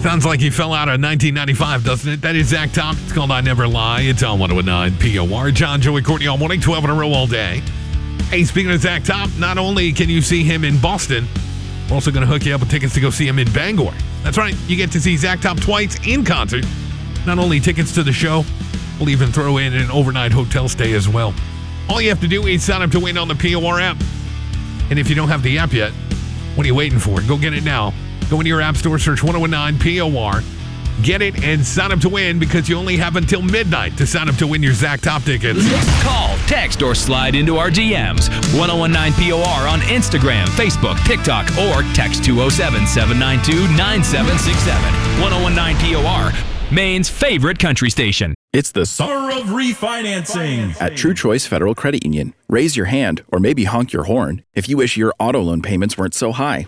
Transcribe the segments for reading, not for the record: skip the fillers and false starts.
Sounds like he fell out of 1995, doesn't it? That is Zach Top. It's called I Never Lie. It's on 101.9 POR. John, Joey, Courtney all morning, 12 in a row all day. Hey, speaking of Zach Top, not only can you see him in Boston, we're also going to hook you up with tickets to go see him in Bangor. That's right. You get to see Zach Top twice in concert. Not only tickets to the show, we'll even throw in an overnight hotel stay as well. All you have to do is sign up to win on the POR app. And if you don't have the app yet, what are you waiting for? Go get it now. Go into your app store, search 101.9 POR. Get it and sign up to win because you only have until midnight to sign up to win your Zach Top tickets. Call, text, or slide into our DMs. 1019 POR on Instagram, Facebook, TikTok, or text 207-792-9767. 1019 POR, Maine's favorite country station. It's the Summer of refinancing at True Choice Federal Credit Union. Raise your hand or maybe honk your horn if you wish your auto loan payments weren't so high.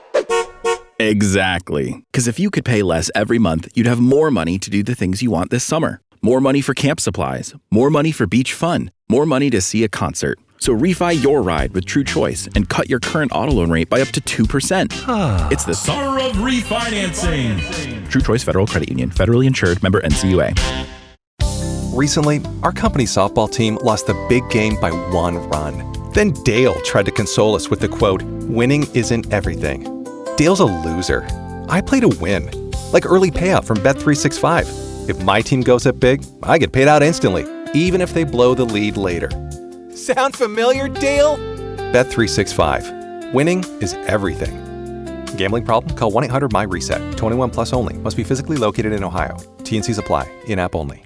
Exactly. Because if you could pay less every month, you'd have more money to do the things you want this summer. More money for camp supplies, more money for beach fun, more money to see a concert. So refi your ride with True Choice and cut your current auto loan rate by up to 2%. It's the Summer of refinancing. True Choice Federal Credit Union, federally insured, member NCUA. Recently, our company softball team lost the big game by 1 run. Then Dale tried to console us with the quote, "Winning isn't everything." Dale's a loser. I play to win, like early payout from Bet365. If my team goes up big, I get paid out instantly, even if they blow the lead later. Sound familiar, Dale? Bet365. Winning is everything. Gambling problem? Call 1-800-MY-RESET. 21 plus only. Must be physically located in Ohio. T&Cs apply. In-app only.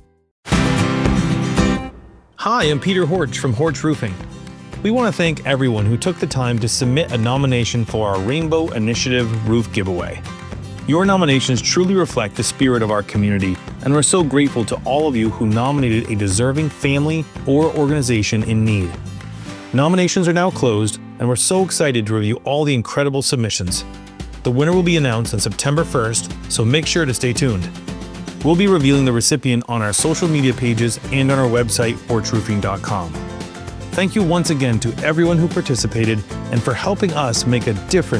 Hi, I'm Peter Horch from Horch Roofing. We want to thank everyone who took the time to submit a nomination for our Rainbow Initiative Roof Giveaway. Your nominations truly reflect the spirit of our community, and we're so grateful to all of you who nominated a deserving family or organization in need. Nominations are now closed, and we're so excited to review all the incredible submissions. The winner will be announced on September 1st, so make sure to stay tuned. We'll be revealing the recipient on our social media pages and on our website, horchroofing.com. Thank you once again to everyone who participated and for helping us make a difference